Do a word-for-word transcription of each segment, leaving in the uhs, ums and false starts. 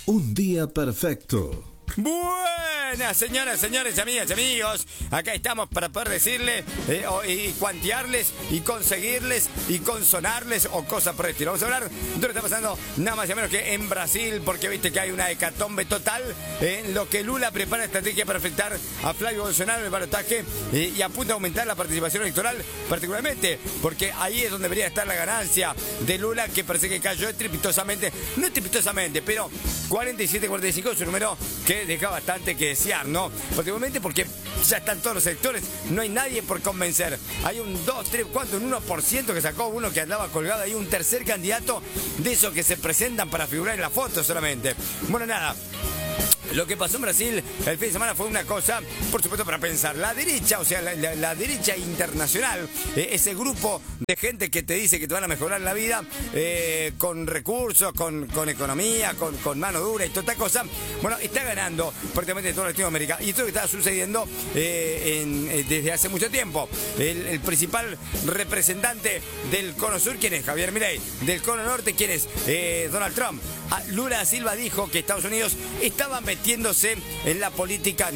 Un día perfecto. Buenas, señoras, señores, amigas, amigos. Acá estamos para poder decirle eh, o, y cuantiarles y conseguirles y consonarles o cosas por el estilo. Vamos a hablar de lo que está pasando nada más y menos que en Brasil, porque viste que hay una hecatombe total en lo que Lula prepara estrategia para enfrentar a Flavio Bolsonaro en el balotaje eh, y apunta a aumentar la participación electoral, particularmente porque ahí es donde debería estar la ganancia de Lula, que parece que cayó estrepitosamente, no estrepitosamente, pero cuarenta y siete a cuarenta y cinco es un número que deja bastante que desear, ¿no? Particularmente porque ya están todos los sectores, no hay nadie por convencer. Hay un dos, tres, ¿cuánto? Un uno por ciento que sacó uno que andaba colgado ahí, un tercer candidato de esos que se presentan para figurar en la foto solamente. Bueno, nada. Lo que pasó en Brasil el fin de semana fue una cosa, por supuesto, para pensar. La derecha, o sea, la, la, la derecha internacional, eh, ese grupo de gente que te dice que te van a mejorar la vida eh, con recursos, con, con economía, con, con mano dura y toda esta cosa, bueno, está ganando prácticamente toda Latinoamérica. Y esto es lo que está sucediendo eh, en, eh, desde hace mucho tiempo. El, el principal representante del cono sur, ¿quién es? Javier Milei. Del cono norte, ¿quién es? Eh, Donald Trump. Ah, Lula da Silva dijo que Estados Unidos estaba metiéndose en la política.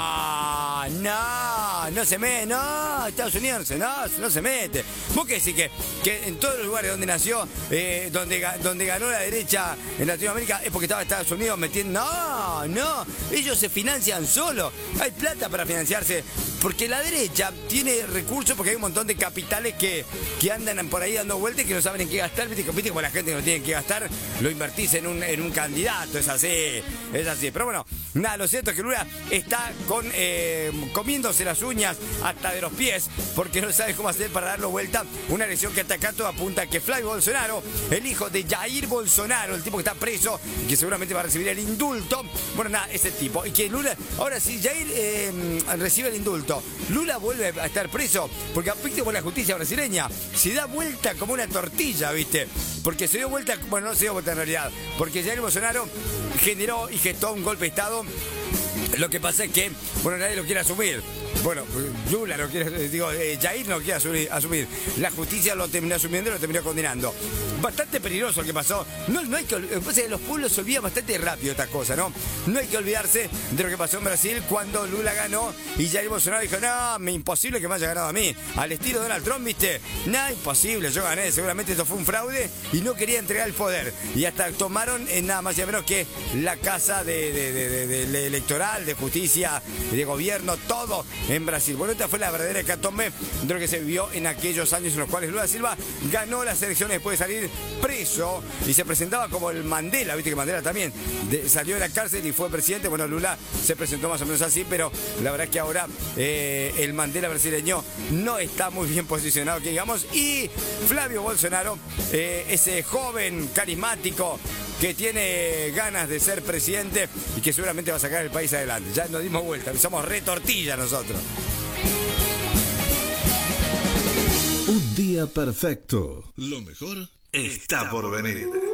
No, no, no se mete, no, Estados Unidos no, no se mete. ¿Vos qué decís que, que en todos los lugares donde nació, eh, donde, donde ganó la derecha en Latinoamérica, es porque estaba Estados Unidos metiendo? No, no, ellos se financian solos. Hay plata para financiarse, porque la derecha tiene recursos, porque hay un montón de capitales que, que andan por ahí dando vueltas y que no saben en qué gastar. Viste, viste como la gente que no tiene que gastar, lo invertís en un, en un candidato, es así, es así. Pero bueno, nada, lo cierto es que Lula está con, eh, comiéndose las uñas hasta de los pies, porque no sabe cómo hacer para darlo vuelta. Una elección que hasta acá todo apunta a que Flavio Bolsonaro, el hijo de Jair Bolsonaro, el tipo que está preso, que seguramente va a recibir el indulto, bueno, nada, ese tipo. Y que Lula, ahora si Jair eh, recibe el indulto, Lula vuelve a estar preso, porque afecta por la justicia brasileña, se da vuelta como una tortilla, ¿viste? Porque se dio vuelta, bueno, no se dio vuelta en realidad, porque Jair Bolsonaro generó y gestó un golpe de Estado. Lo que pasa es que, bueno, nadie lo quiere asumir. Bueno, Lula no quiere, digo, eh, Jair no quiere asumir, asumir. La justicia lo terminó asumiendo y lo terminó condenando. Bastante peligroso lo que pasó. No, no hay que, pasa que los pueblos se olvidan bastante rápido estas cosas, ¿no? No hay que olvidarse de lo que pasó en Brasil cuando Lula ganó y Jair Bolsonaro dijo, no, me imposible que me haya ganado a mí. Al estilo de Donald Trump, ¿viste? Nada, imposible, yo gané, seguramente esto fue un fraude y no quería entregar el poder. Y hasta tomaron en nada más y menos que la casa de, de, de, de, de, de electoral, de justicia, de gobierno, todo en Brasil. Bueno, esta fue la verdadera hecatombe de lo que se vivió en aquellos años en los cuales Lula da Silva ganó las elecciones después de salir preso y se presentaba como el Mandela, viste que Mandela también de, salió de la cárcel y fue presidente. Bueno, Lula se presentó más o menos así, pero la verdad es que ahora eh, el Mandela brasileño no está muy bien posicionado, que digamos, y Flavio Bolsonaro, eh, ese joven carismático que tiene ganas de ser presidente y que seguramente va a sacar el país adelante. Ya nos dimos vuelta, somos re tortilla nosotros. Un día perfecto. Lo mejor está por venir.